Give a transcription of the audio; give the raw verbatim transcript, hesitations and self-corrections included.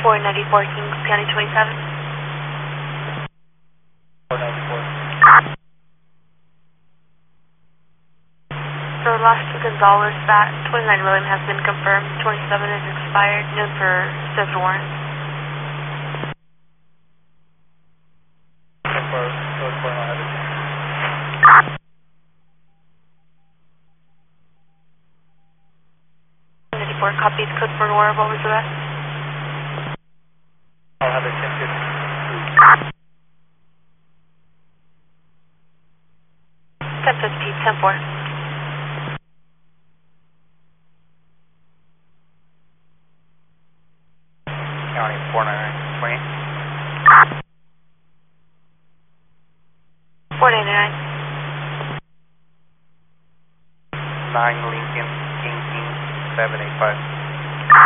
four ninety-four Kings County twenty-seven. four ninety-four. So Las Gonzalez, that twenty-nine William has been confirmed. twenty-seven is expired. Known for search warrant. Confirmed. Code four nine hundred. ninety-four copies. Code for Nora. What was the rest? I'll have it ten fifty. ten fifty, ten four. County four nine nine twenty. four ninety-nine. nine Lincoln King King seven eight five.